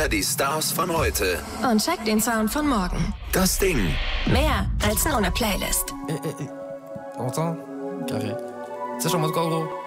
Feier die Stars von heute. Und check den Sound von morgen. Das Ding. Mehr als nur eine Playlist. T'entends? Carré. Ça, j'en mode quoi, gros?